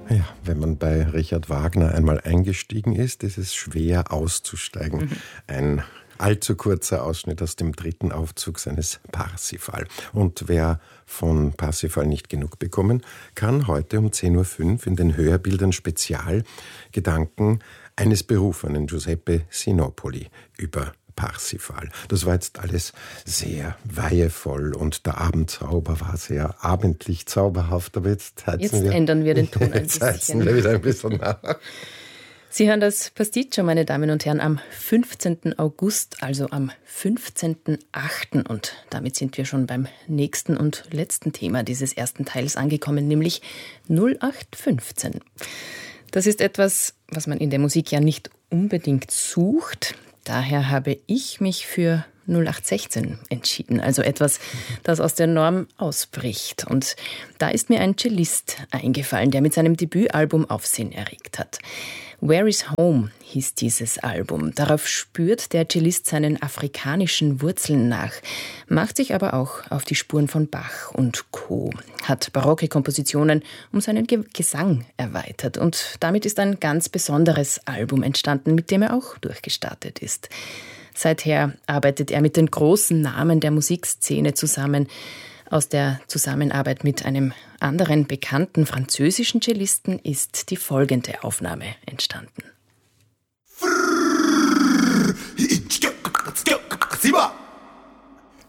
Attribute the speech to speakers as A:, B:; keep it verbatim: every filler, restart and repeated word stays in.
A: Ja, wenn man bei Richard Wagner einmal eingestiegen ist, ist es schwer auszusteigen. Mhm. Ein allzu kurzer Ausschnitt aus dem dritten Aufzug seines Parsifal. Und wer von Parsifal nicht genug bekommen, kann heute um zehn Uhr fünf in den Hörbildern Spezial Gedanken eines berufenen Giuseppe Sinopoli über Parsifal. Das war jetzt alles sehr weihevoll und der Abendzauber war sehr abendlich zauberhaft. Aber jetzt heizen
B: jetzt
A: wir,
B: ändern wir den Ton ein
A: jetzt
B: bisschen.
A: Heizen wir wieder ein bisschen nach.
B: Sie hören das Pasticcio, meine Damen und Herren, am fünfzehnten August, also am fünfzehnten achten Und damit sind wir schon beim nächsten und letzten Thema dieses ersten Teils angekommen, nämlich null acht fünfzehn. Das ist etwas, was man in der Musik ja nicht unbedingt sucht. Daher habe ich mich für null acht sechzehn entschieden, also etwas, das aus der Norm ausbricht. Und da ist mir ein Cellist eingefallen, der mit seinem Debütalbum Aufsehen erregt hat. Where is Home hieß dieses Album. Darauf spürt der Cellist seinen afrikanischen Wurzeln nach, macht sich aber auch auf die Spuren von Bach und Co., hat barocke Kompositionen um seinen Ge- Gesang erweitert und damit ist ein ganz besonderes Album entstanden, mit dem er auch durchgestartet ist. Seither arbeitet er mit den großen Namen der Musikszene zusammen. Aus der Zusammenarbeit mit einem anderen bekannten französischen Cellisten ist die folgende Aufnahme entstanden.